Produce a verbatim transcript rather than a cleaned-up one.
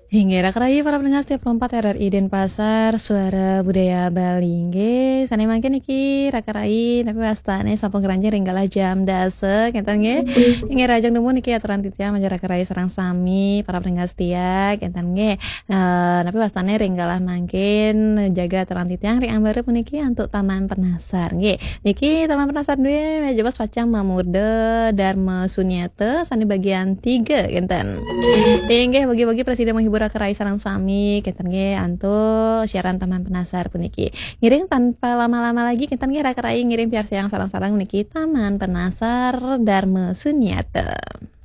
Hingga rakai para pendengar setiap lompat R R I Denpasar Suara Budaya Bali nggih sane mangke niki rakarai tapi wastane sampun keranjing ringgalah jam dase kenten nggih inggih rajang nemu niki aturan titiang manjar rakarai sareng sami para pendengar setia kenten nggih eh tapi wastane ringgalah mangkin jaga aturan titiang ring ambare puniki untuk Taman Penasar nggih niki Taman Penasar duwe jebas pacang Mamuda Dharma Sunyata sani bagian tiga kenten inggih bagi-bagi presiden menghibur kerai sarang sami kenten nggih antuk siaran Taman Penasar puniki. Ngiring tanpa lama-lama lagi kenten nggih ra kerai ngiring piar siang sarang-sarang niki Taman Penasar Dharma Sunyata.